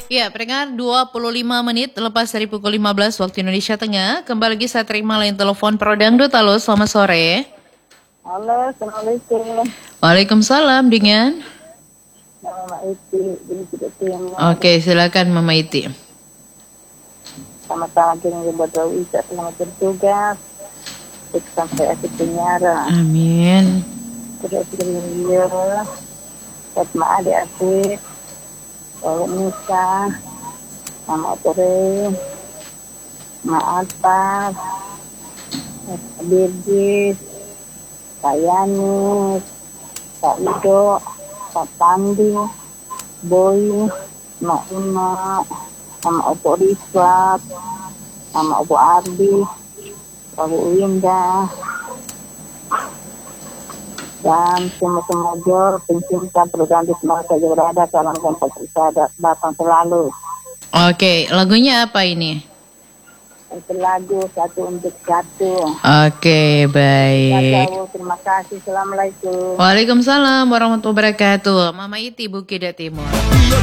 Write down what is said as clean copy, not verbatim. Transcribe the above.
Ya, pendengar 25 menit lepas dari pukul 15 waktu Indonesia Tengah. Kembali lagi saya terima lain telepon Pro Dangdut. Halo, selamat sore. Halo, Assalamualaikum. Waalaikumsalam dengan. Nama Iti, ini tidak timur. Oke, silakan Mama Iti. Selamat pagi yang buat Isa, selamat bertugas. Sampai akhir penjara. Amin. Terus beliau, Fatma adik-adik, Bawa Nisa, Mama Tere, Ma'atar, Bibis, Kak Yanis, Kak Ido, Kak Pandi, Boy, Mak Una, sama Opo Riswat, sama Opo Ardi, Opo Winda, dan semua jor pencinta program di semua saja berada salam kompak sahabat batang selalu. Oke, lagunya apa ini? Itu lagu satu untuk satu. Oke, baik. Terima kasih. Assalamualaikum. Waalaikumsalam warahmatullahi wabarakatuh. Mama Iti Bukit Timur.